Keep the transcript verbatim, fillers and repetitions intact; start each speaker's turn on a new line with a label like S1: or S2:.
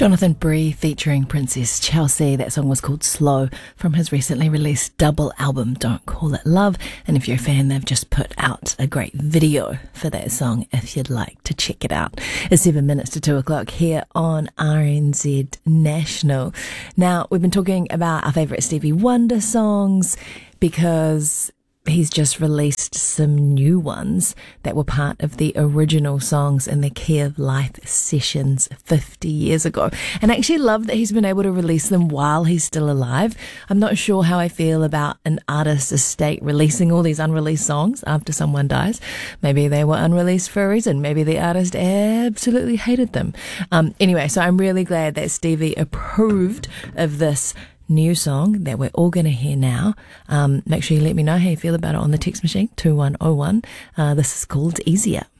S1: Jonathan Bree featuring Princess Chelsea. That song was called Slow from his recently released double album, Don't Call It Love. And if you're a fan, they've just put out a great video for that song if you'd like to check it out. It's seven minutes to two o'clock here on R N Z National. Now, we've been talking about our favourite Stevie Wonder songs because he's just released some new ones that were part of the original songs in the Key of Life sessions fifty years ago. And I actually love that he's been able to release them while he's still alive. I'm not sure how I feel about an artist's estate releasing all these unreleased songs after someone dies. Maybe they were unreleased for a reason. Maybe the artist absolutely hated them. Um, anyway, so I'm really glad that Stevie approved of this new song that we're all going to hear now. Um, make sure you let me know how you feel about it on the text machine, two one oh one. Uh, this is called Easier.